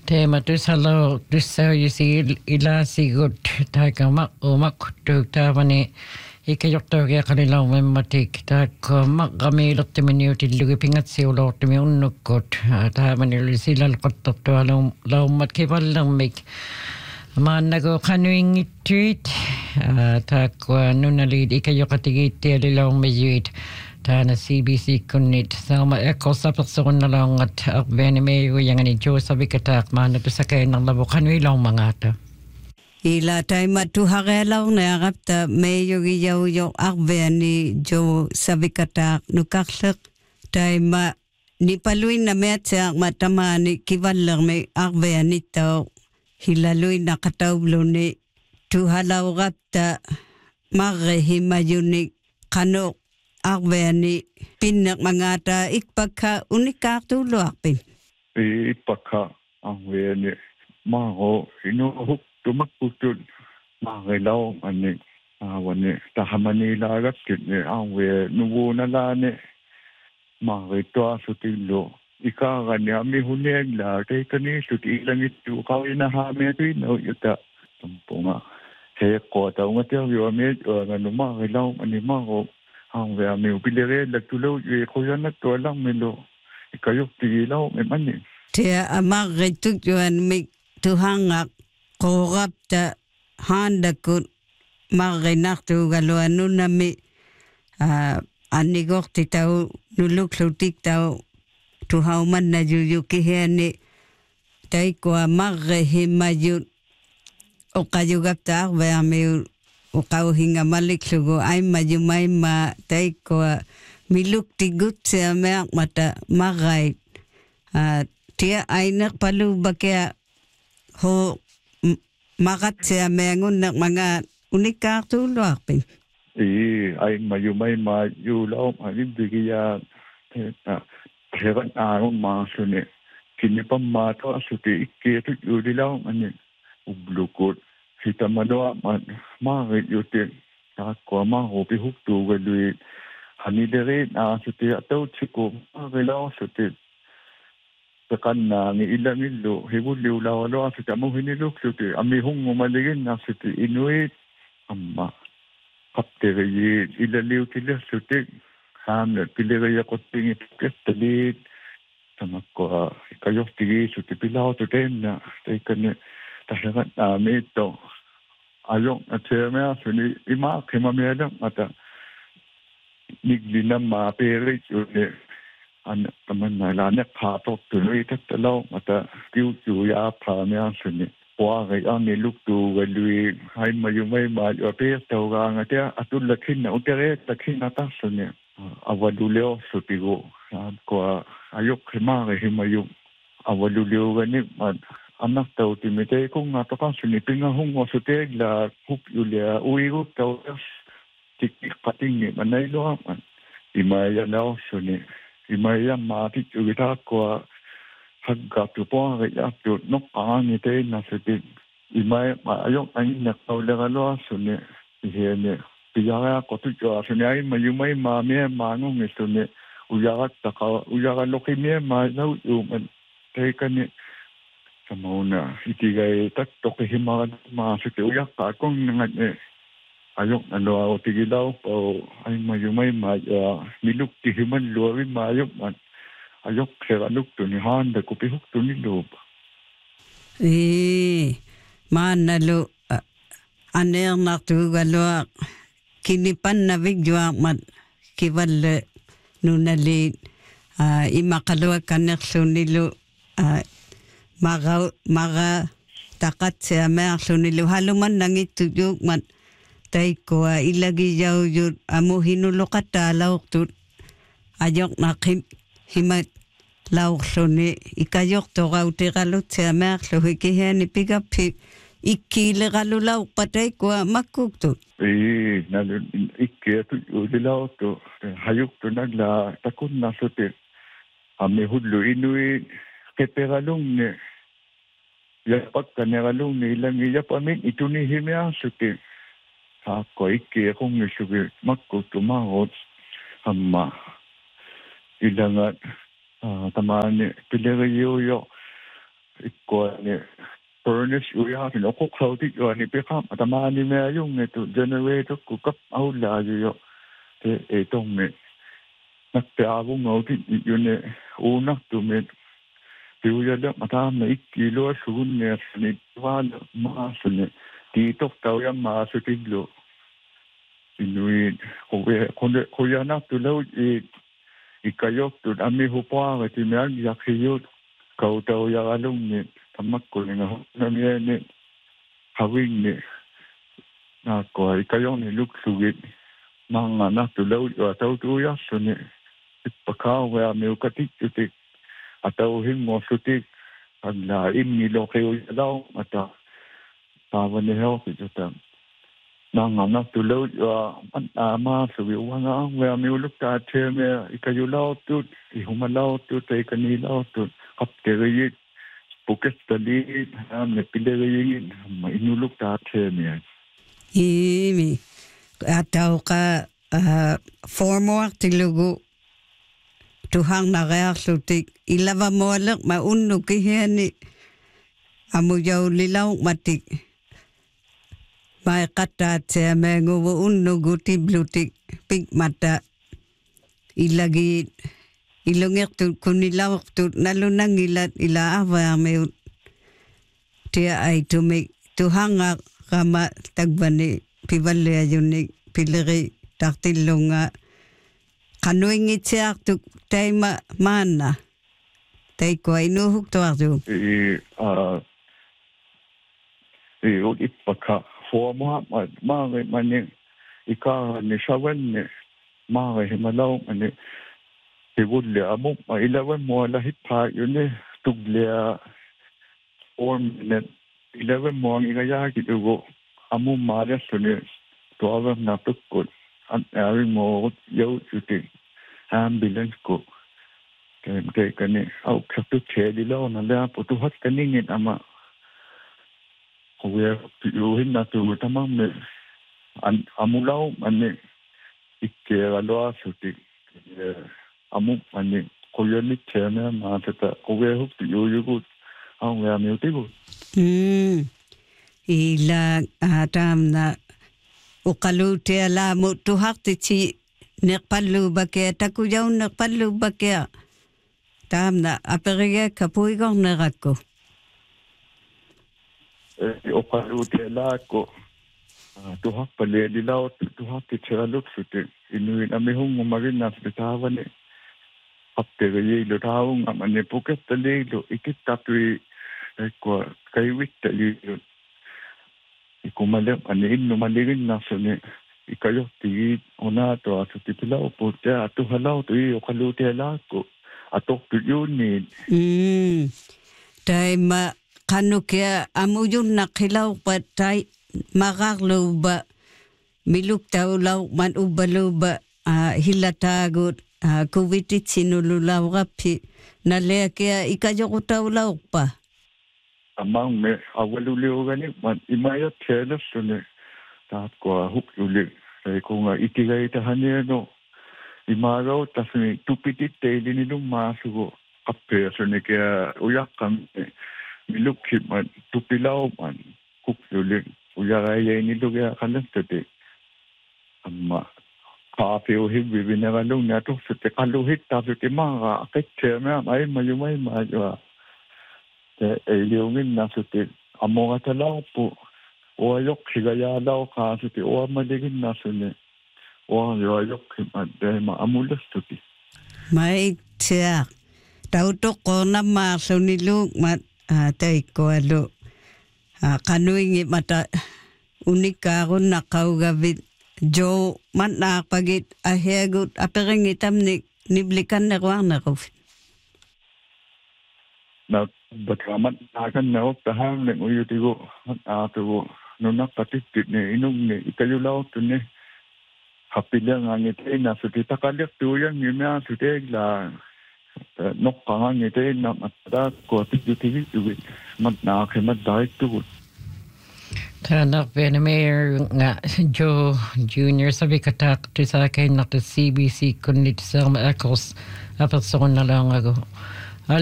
Teema tusalo tussaujusi ilasigut taikama umakkuttuuk taavani ikajortogia qalilaumimmatik taakkuamma qamiilertiminiutillugi pingatsiuloortimi unnukkut taavani ulisilal qattartualum laummat kivallermik maannagu qanuingittuit taakkua nunaliit ikajoqatigiittialilaummijuit taana CBC kunnit saama ekosapersorunnalaungat arveanimeeyu yangani joosavikataaq maannatusakainerlavu qanuilaumangaata ila taima tu hagelau na agapta meyo giyau yo arveani jo savikata nukarlek taima ni paluin na meatsa matamani kivaller me arveani tau hilalui na kataubluni tu halau gapta marre himayuni kano arveani pinnak mangata ikpaka unikartu luarpin ikpaka arveani maho inu tumakkutut maagilaw ani awane tahamanilaagat kitne awe nuwunalane maagitwa sutillo ikagani ami hunegla teikani sutilangittu kawina hametu no yuta tumpunga he kota ungatia yoame nganu maagilaw ani mago awe ami upilere laktulo ye khoyana tolang melo ikayok tigilaw memani te amagitu yuan mi tuhanga qogapta handakut marrinartu galuanunami annigorti tau nuluklutik tau tuhaumanna yuyukihiani taikua marre himayut oqayugapta arveami uqauhinga maliklugu aimayumaima taikua miluktigutseameaq mata marrait tia aineq palu bakea ho magatsia mengun nak mga unikartu luarpin. Ay mayumay mayulaw malimbigiya heran aron masune kinipam mato asuti ikketu yudilaw ani ublukut hitamanoa marit yuti takwa mahopi huktu galui hanidere asuti ataw chiko magilaw asuti kanna ni ilamillo hebulliu lawalo asita mo hiniluk suti ami hungu maligin nasiti inuit amma kaptere yi ilaliu tila suti hamle pilere ya kotingi kestalit tamakko ikayostigi suti pilaw tutenna teikane tahagat amito ayong atsemea suni ima kemameda mata niglina ma pere suni an tamanna lane phato tunui tattalo mata tiu ya phamya suni wa ga ani luktu galui hai mayumai ma yo pe tawga ngate atul lakhin utere takhin ata suni awaluleo sutigo ko ayok khima ga himayu awaluleo gani anak tau timite ko ngata ka suni pinga hungo sute la hup yulia uigo taw tik pating ni manai lo imaya lao suni imaya mati ugita ko hagga tu po ya tu nok ani te na seti imaya ayok ani na kaula galo sune hene piyara ko tu jo sune ai mayumai ma me manu me sune uyaga taka uyaga lokime ma lau u man te kani samauna itigai tak toke himara ma sete uyaka kong ngane ayok ano tigilaw o ay mayumay miluk tihiman luwi mayok man ayok seraluk to ni handa ko pihuk to ni lob manalo aner naktu galo kinipan na vigwa mat kivalle nunali imakalwa kanerlunilu maga takat se amerlunilu haluman nangitu juk mat taikua ilagi jau yut amuhinu lokata lauktu ayok nakim himat laukluni ikayok to gauti galut se amerlo hikiheni pigapi ikile galu lauk pataikua makuktu na ikketu udilaw to hayuk to nagla takun nasute ame hudlu inui keperalung ne yapak kaneralung ne ilang yapamin ituni himya sute ko ikke kung isugi makkutumahot amma ilanga tamani pileriyo ikko ni furnace uya ni ko khauti yo ni pe kham atama ni me yung ne tu generator ku kap au la yo te e tong me nak te abu ngau ti yo ne u nak tu me tu ya da mata me kilo sun ne ni wa ma sun ne ti tok tau ya ma su ti lo inui ko ya nak tu lo ikayok tu ami hupa ti me ya khiyo kau tau ya alung ni tamak ko nga na miya ni hawing ni na ko ikayong ni luksugit mga na tulaw yo ataw tuya so ni ipakaw wa mi ukatik tutik ataw mo sutik ang laim ni lokeo daw ata pawan ni health ito mga na tulaw yo an ama so wi wa wa mi ulukta che me ikayulaw tut ihumalaw tut ay kanilaw tut kapteriyit Puket tali me pilere mainuluk ta teme. Imi atau ka formo tilugu tuhang naga sutik ilava molek ma unnu kiheni amu jau lilau matik. Mai kata teme nguvu unnu guti blutik pik mata ilagi ilongek tu kunilaw tu nalunang ilat ila awa me tia ai tu me tu hanga kama tagbani pivalle ayuni pilere taktilunga kanuingi tiak tu taima mana tai ko inu huk to arju o ipaka forma ma mane ika ni shawan ne ma himalaw ane Tigulle amok ilawan mo lahit pa yun tuglia form net ilawan mo ang igaya kitugo amo malas suni tuwa na tukot at ari mo yaw suti ambulance ko kaya kani au kapit che dilaw na la putuhat kaningin ama kuya yuhin na tu tamang me amulaw ane ikkeralo suti amu ani koyoni chena ma tata kowe huk tu yugu ang ya mi utigu ila atam na ukalu te la mu tu hak ti chi nekpalu bake taku jau nekpalu bake tam na aperige kapui gong nerako ukalu te la ko tu hak pale dilaw tu hak ti chera luk sute inuin amihung umarin na sitawane apte ye lo taung amane puket tale lo ikit tatui ko kai wit tale ikumale ane inno maligin na sone ikayo ti ona to atu tipila oporte atu halau tu o kalute la ko atok tu yuni tai ma kanukia amuyun nakilaw patay magaglo ba miluk tawlaw man ubalo ba hilatagot kuvitit sinululaw rapi nalekea ikayok tawlaw pa amang me awaluliw gani man imaya tela sune tat ko huk yuli ko nga itigay tahane no imaraw tasni tupitit teli ni dum masugo kape sune kaya uyak kam miluk man tupilaw man huk yuli uyaraya ni duga kanan tete amma Kapio hibi binagalong na to sa tekaluhit tapos mga akit me ay mayumay majo iliyongin na sa amo nga talaw po o ayok sigaya daw ka sa o maligin na sa ni o ayok dahil maamulas to may siya tauto ko na maso nilong tay ko alo kanuingi mata unika ko nakaugabit Jo man na pagit ahegut apering itam ni niblikan na kwang na ko. Na bataman akan na tahan ng uyutigo ato no nakatikit ni inong ni ikayulaw to ni hapilang ang ite na sa kita kalyak tuyan ni na sa tegla nokang ite na matada ko tikiti mat na kemat dahil to Tanak Mayor nga Joe Jr. sabi katak to sa akin na to CBC kundi sa mga akos apat sa na lang ako.